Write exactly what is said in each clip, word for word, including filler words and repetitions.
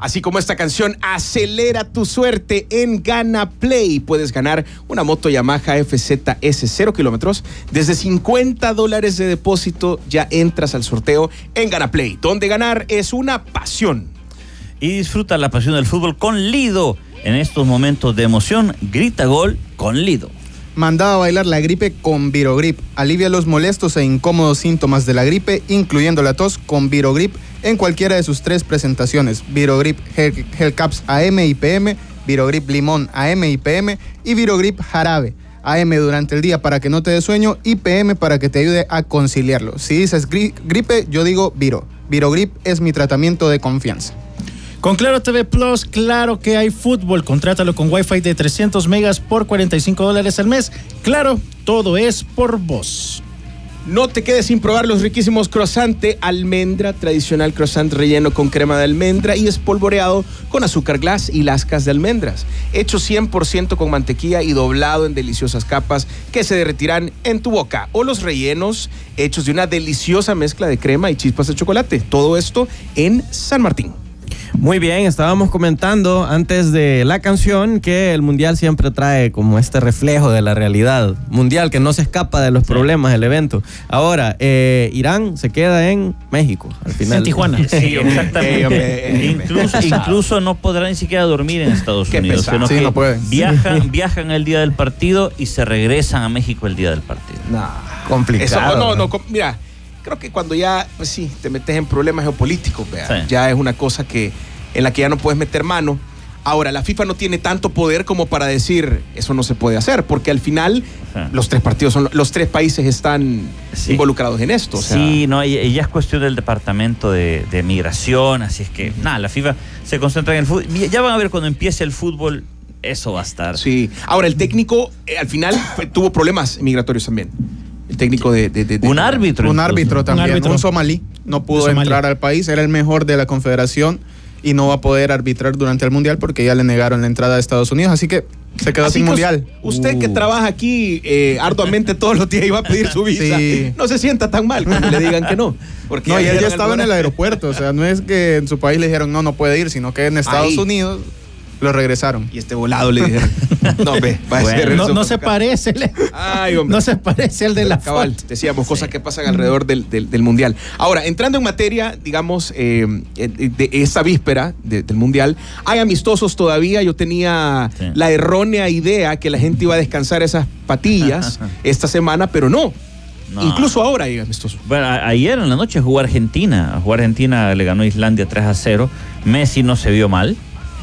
Así como esta canción, acelera tu suerte en Gana Play. Puedes ganar una moto Yamaha F Z S cero kilómetros. Desde cincuenta dólares de depósito ya entras al sorteo en Gana Play, donde ganar es una pasión. Y disfruta la pasión del fútbol con Lido. En estos momentos de emoción, grita gol con Lido. Manda a bailar la gripe con Virogrip. Alivia los molestos e incómodos síntomas de la gripe, incluyendo la tos, con Virogrip en cualquiera de sus tres presentaciones. Virogrip Hellcaps A M y P M, Virogrip Limón A M y P M y Virogrip Jarabe A M durante el día para que no te dé sueño y P M para que te ayude a conciliarlo. Si dices gri gripe, yo digo Viro. Virogrip es mi tratamiento de confianza. Con Claro T V Plus, claro que hay fútbol. Contrátalo con Wi-Fi de trescientos megas por cuarenta y cinco dólares al mes. Claro, todo es por vos. No te quedes sin probar los riquísimos croissant de almendra, tradicional croissant relleno con crema de almendra y espolvoreado con azúcar glass y lascas de almendras. Hecho cien por ciento con mantequilla y doblado en deliciosas capas que se derretirán en tu boca. O los rellenos hechos de una deliciosa mezcla de crema y chispas de chocolate. Todo esto en San Martín. Muy bien, estábamos comentando antes de la canción que el Mundial siempre trae como este reflejo de la realidad mundial, que no se escapa de los problemas del evento. Ahora, eh, Irán se queda en México, al final. En Tijuana. Sí, exactamente. incluso, incluso no podrá ni siquiera dormir en Estados Qué Unidos. pesado. Sino Sí, que no pueden. Viajan, viajan el día del partido y se regresan a México el día del partido. Nah, complicado. Eso, no, no, no, mira, creo que cuando ya, pues sí, te metes en problemas geopolíticos, vea, Sí. ya es una cosa que en la que ya no puedes meter mano. Ahora, la FIFA no tiene tanto poder como para decir eso no se puede hacer, porque al final Sí. los tres partidos son los tres países están Sí. involucrados en esto. O sea, Sí, no, y, y ya es cuestión del departamento de, de migración, así es que, nada, la FIFA se concentra en el fútbol. Ya van a ver cuando empiece el fútbol, eso va a estar. Sí. Ahora, el técnico eh, al final fue- tuvo problemas migratorios también. El técnico de... de, de, de Un árbitro. Un incluso. árbitro también, un, árbitro. somalí, no pudo De Somalia. entrar al país, era el mejor de la confederación y no va a poder arbitrar durante el Mundial porque ya le negaron la entrada a Estados Unidos, así que se quedó Así sin que Mundial. Usted que Uh. trabaja aquí eh, arduamente todos los días y va a pedir su visa, Sí. no se sienta tan mal cuando le digan que no. Porque No, y él ya dijeron estaba en el alguna- aeropuerto, o sea, no es que en su país le dijeron no, no puede ir, sino que en Estados Ahí. Unidos lo regresaron. Y este volado le dijeron, no, ve, va a Bueno, ser No, eso no para se acá. parece. le- Ay, hombre. No se parece al de la Cabal, foto. decíamos, cosas que pasan alrededor del, del, del Mundial. Ahora, entrando en materia, digamos, eh, de esta víspera de- del Mundial, hay amistosos todavía. Yo tenía Sí. la errónea idea que la gente iba a descansar esas patillas esta semana, pero no. No. Incluso ahora hay amistosos. Bueno, a- ayer en la noche jugó Argentina. Jugó Argentina, le ganó a Islandia tres a cero. Messi no se vio mal.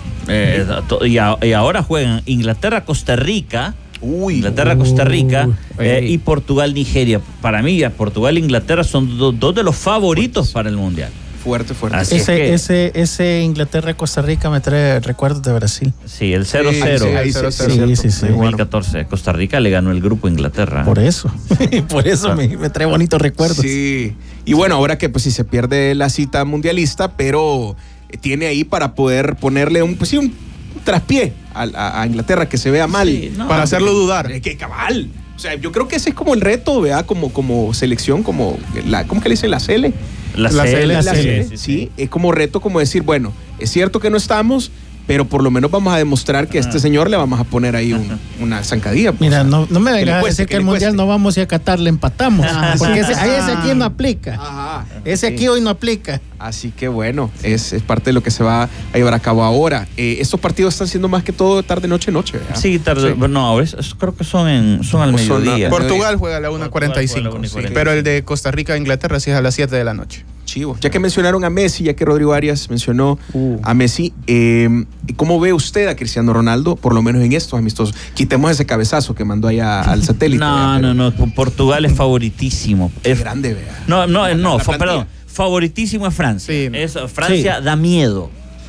Eh, to- y, a- y ahora juegan Inglaterra-Costa Rica. Uy. Inglaterra-Costa Rica Uy. eh, y Portugal-Nigeria. Para mí, ya Portugal e Inglaterra son do- dos de los favoritos para el Mundial. Fuerte, fuerte. Así es Ese, que- ese, ese Inglaterra-Costa Rica me trae recuerdos de Brasil. Sí, el cero cero. Sí, ahí el sí, cero sí, cero. Sí, sí, sí. dos mil catorce. Costa Rica le ganó el grupo a Inglaterra. Por eso. Por eso me, me trae bonitos recuerdos. Sí. Y bueno, ahora que pues si se pierde la cita mundialista, pero eh, tiene ahí para poder ponerle un, pues, sí, un traspié a, a- a Inglaterra que se vea mal. Sí, no. Para hacerlo dudar. Eh, que cabal. O sea, yo creo que ese es como el reto, ¿verdad? Como, como selección, como la, ¿cómo que le dicen? La Cele. La La C L, C L, La sí, Cele, sí, sí, sí. es como reto, como decir, bueno, es cierto que no estamos, pero por lo menos vamos a demostrar que a este señor le vamos a poner ahí un- una zancadilla. pues. Mira, no, no me Que le vengas a cueste, decir que que el le Mundial cueste. no vamos y a Qatar le empatamos. Porque ese, ahí ese aquí no aplica. Ajá. Ese Sí. aquí hoy no aplica. Así que bueno, es, es parte de lo que se va a llevar a cabo ahora. Eh, estos partidos están siendo más que todo tarde, noche, noche. ¿verdad? Sí, tarde. Sí. Bueno, no, es- es- creo que son en son al Pues son mediodía. a- Portugal juega a la una cuarenta y Portugal juega a la cinco, una y sí, cuarenta y cinco. pero el de Costa Rica e Inglaterra sí es a las siete de la noche. Chivo. Ya que mencionaron a Messi, ya que Rodrigo Arias mencionó Uh. a Messi, eh, ¿cómo ve usted a Cristiano Ronaldo, por lo menos en estos amistosos? Quitemos ese cabezazo que mandó allá al satélite. No, ¿verdad? no, Pero no. Portugal es favoritísimo. qué Es- grande, vea. no, no, La- no. la fa- plantilla. perdón. Favoritísimo es Francia. Sí. Es, Francia da miedo.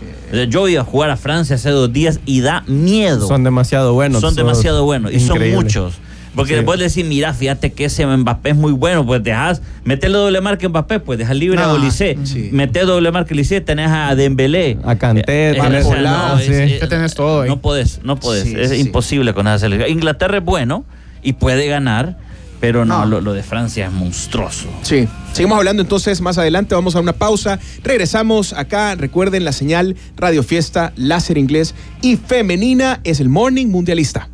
Yo iba a jugar a Francia hace dos días y da miedo. Son demasiado buenos. Son demasiado buenos y son increíbles. muchos. Porque Sí. después decir, mira, fíjate que ese Mbappé es muy bueno, pues dejas, meterle doble marca a Mbappé, pues dejas libre No, a Olise, sí. meter doble marca a Olise, tenés a Dembélé, A Kanté, Eh, tenés- o sea, no, sí. es- Ya tenés todo ahí. No podés, no podés, Sí, es sí, sí. imposible con esa selección. Inglaterra es bueno y puede ganar, Pero no, No. Lo, lo de Francia es monstruoso. Sí. Seguimos hablando entonces más adelante, vamos a una pausa. Regresamos acá, recuerden la señal Radio Fiesta, Láser Inglés y Femenina es el Morning Mundialista.